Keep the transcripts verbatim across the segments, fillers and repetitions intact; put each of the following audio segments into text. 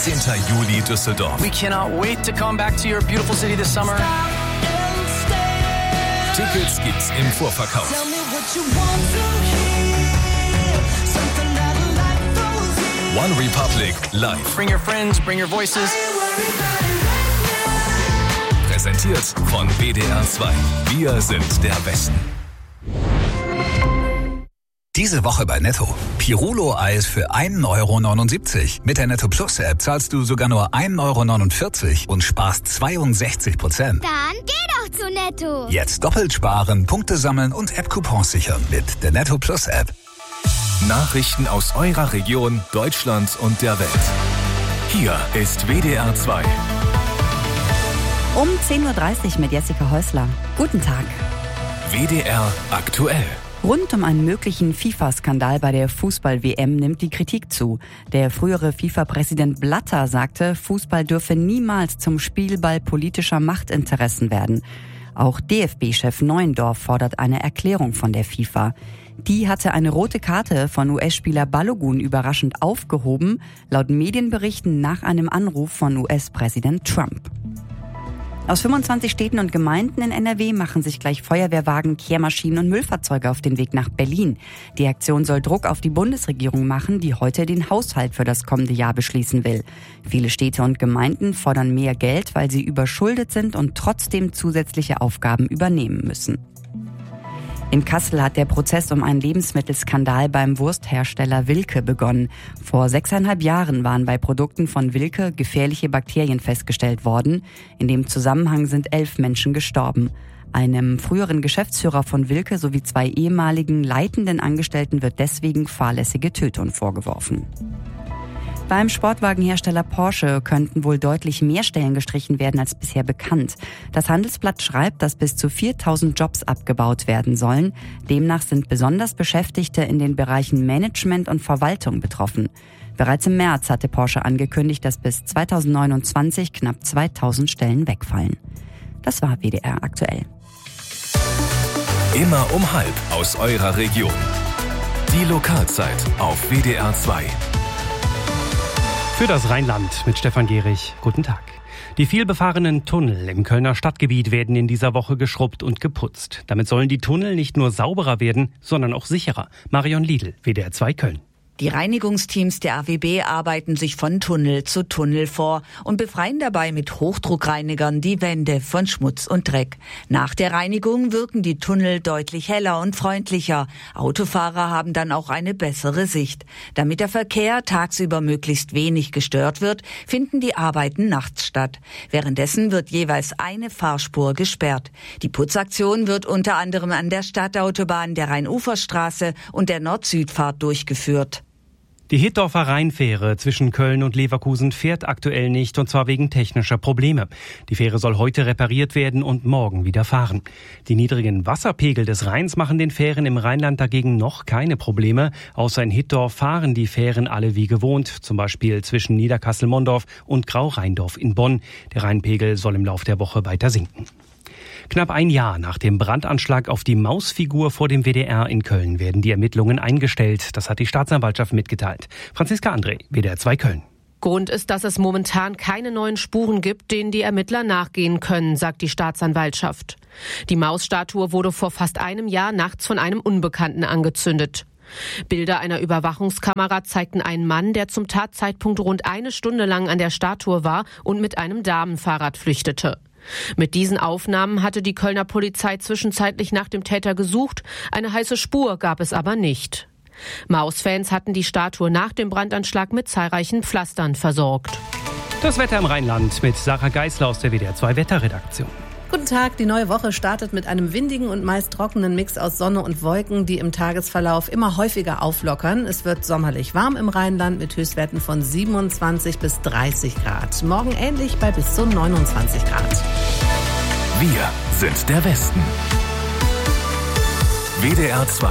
achtzehnten Juli Düsseldorf. We cannot wait to come back to your beautiful city this summer. Tickets gibt's im Vorverkauf. One Republic live. Bring your friends, bring your voices. Präsentiert von W D R zwei. Wir sind der Westen. Diese Woche bei Netto. Pirulo-Eis für ein Euro neunundsiebzig. Mit der Netto Plus App zahlst du sogar nur ein Euro neunundvierzig und sparst zweiundsechzig Prozent. Dann geh doch zu Netto. Jetzt doppelt sparen, Punkte sammeln und App-Coupons sichern mit der Netto Plus App. Nachrichten aus eurer Region, Deutschland und der Welt. Hier ist W D R zwei. Um zehn Uhr dreißig mit Jessica Häusler. Guten Tag. W D R aktuell. Rund um einen möglichen FIFA-Skandal bei der Fußball-W M nimmt die Kritik zu. Der frühere FIFA-Präsident Blatter sagte, Fußball dürfe niemals zum Spielball politischer Machtinteressen werden. Auch D F B-Chef Neuendorf fordert eine Erklärung von der FIFA. Die hatte eine rote Karte von U S-Spieler Balogun überraschend aufgehoben, laut Medienberichten nach einem Anruf von U S-Präsident Trump. Aus fünfundzwanzig Städten und Gemeinden in N R W machen sich gleich Feuerwehrwagen, Kehrmaschinen und Müllfahrzeuge auf den Weg nach Berlin. Die Aktion soll Druck auf die Bundesregierung machen, die heute den Haushalt für das kommende Jahr beschließen will. Viele Städte und Gemeinden fordern mehr Geld, weil sie überschuldet sind und trotzdem zusätzliche Aufgaben übernehmen müssen. In Kassel hat der Prozess um einen Lebensmittelskandal beim Wursthersteller Wilke begonnen. Vor sechseinhalb Jahren waren bei Produkten von Wilke gefährliche Bakterien festgestellt worden. In dem Zusammenhang sind elf Menschen gestorben. Einem früheren Geschäftsführer von Wilke sowie zwei ehemaligen leitenden Angestellten wird deswegen fahrlässige Tötung vorgeworfen. Beim Sportwagenhersteller Porsche könnten wohl deutlich mehr Stellen gestrichen werden als bisher bekannt. Das Handelsblatt schreibt, dass bis zu viertausend Jobs abgebaut werden sollen. Demnach sind besonders Beschäftigte in den Bereichen Management und Verwaltung betroffen. Bereits im März hatte Porsche angekündigt, dass bis zweitausendneunundzwanzig knapp zweitausend Stellen wegfallen. Das war W D R aktuell. Immer um halb aus eurer Region. Die Lokalzeit auf W D R zwei. Für das Rheinland mit Stefan Gehrig. Guten Tag. Die vielbefahrenen Tunnel im Kölner Stadtgebiet werden in dieser Woche geschrubbt und geputzt. Damit sollen die Tunnel nicht nur sauberer werden, sondern auch sicherer. Marion Liedl, W D R zwei Köln. Die Reinigungsteams der A W B arbeiten sich von Tunnel zu Tunnel vor und befreien dabei mit Hochdruckreinigern die Wände von Schmutz und Dreck. Nach der Reinigung wirken die Tunnel deutlich heller und freundlicher. Autofahrer haben dann auch eine bessere Sicht. Damit der Verkehr tagsüber möglichst wenig gestört wird, finden die Arbeiten nachts statt. Währenddessen wird jeweils eine Fahrspur gesperrt. Die Putzaktion wird unter anderem an der Stadtautobahn, der Rhein-Ufer-Straße und der Nord-Süd-Fahrt durchgeführt. Die Hittorfer Rheinfähre zwischen Köln und Leverkusen fährt aktuell nicht, und zwar wegen technischer Probleme. Die Fähre soll heute repariert werden und morgen wieder fahren. Die niedrigen Wasserpegel des Rheins machen den Fähren im Rheinland dagegen noch keine Probleme. Außer in Hittorf fahren die Fähren alle wie gewohnt, zum Beispiel zwischen Niederkassel-Mondorf und Grau-Rheindorf in Bonn. Der Rheinpegel soll im Lauf der Woche weiter sinken. Knapp ein Jahr nach dem Brandanschlag auf die Mausfigur vor dem W D R in Köln werden die Ermittlungen eingestellt. Das hat die Staatsanwaltschaft mitgeteilt. Franziska André, W D R zwei Köln. Grund ist, dass es momentan keine neuen Spuren gibt, denen die Ermittler nachgehen können, sagt die Staatsanwaltschaft. Die Mausstatue wurde vor fast einem Jahr nachts von einem Unbekannten angezündet. Bilder einer Überwachungskamera zeigten einen Mann, der zum Tatzeitpunkt rund eine Stunde lang an der Statue war und mit einem Damenfahrrad flüchtete. Mit diesen Aufnahmen hatte die Kölner Polizei zwischenzeitlich nach dem Täter gesucht. Eine heiße Spur gab es aber nicht. Mausfans hatten die Statue nach dem Brandanschlag mit zahlreichen Pflastern versorgt. Das Wetter im Rheinland mit Sarah Geisler aus der W D R zwei Wetterredaktion. Guten Tag, die neue Woche startet mit einem windigen und meist trockenen Mix aus Sonne und Wolken, die im Tagesverlauf immer häufiger auflockern. Es wird sommerlich warm im Rheinland mit Höchstwerten von siebenundzwanzig bis dreißig Grad. Morgen ähnlich bei bis zu neunundzwanzig Grad. Wir sind der Westen. W D R zwei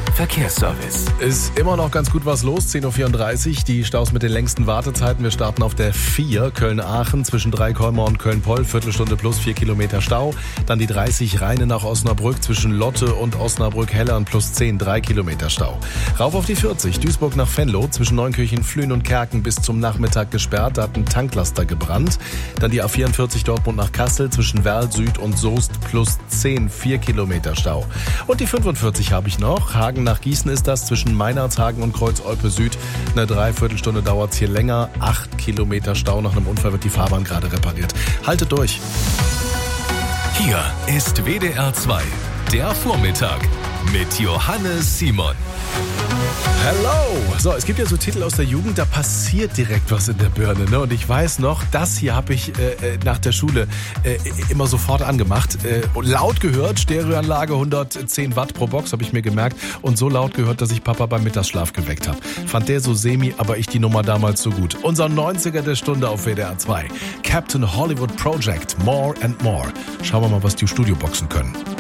Verkehrsservice. Ist immer noch ganz gut was los, zehn Uhr vierunddreißig. Die Staus mit den längsten Wartezeiten. Wir starten auf der vier, Köln-Aachen, zwischen Dreikolmer und Köln-Poll. Viertelstunde plus vier Kilometer Stau. Dann die dreißig, Rheine nach Osnabrück, zwischen Lotte und Osnabrück-Hellern plus zehn, drei Kilometer Stau. Rauf auf die vierzig, Duisburg nach Venlo, zwischen Neunkirchen, Flühen und Kerken bis zum Nachmittag gesperrt. Da hat ein Tanklaster gebrannt. Dann die A vierundvierzig, Dortmund nach Kassel, zwischen Werl Süd und Soest plus zehn, vier Kilometer Stau. Und die fünfundvierzig habe ich noch. Hagen nach Gießen ist das, zwischen Meinerzhagen und Kreuz-Olpe Süd. Eine Dreiviertelstunde dauert es hier länger. Acht Kilometer Stau. Nach einem Unfall wird die Fahrbahn gerade repariert. Haltet durch. Hier ist W D R zwei, der Vormittag mit Johannes Simon. Hello! So, es gibt ja so Titel aus der Jugend, da passiert direkt was in der Birne. Ne? Und ich weiß noch, das hier habe ich äh, nach der Schule äh, immer sofort angemacht. Äh, laut gehört, Stereoanlage, hundertzehn Watt pro Box, habe ich mir gemerkt. Und so laut gehört, dass ich Papa beim Mittagsschlaf geweckt habe. Fand der so semi, aber ich die Nummer damals so gut. Unser neunziger der Stunde auf W D R zwei. Captain Hollywood Project, More and More. Schauen wir mal, was die Studioboxen können.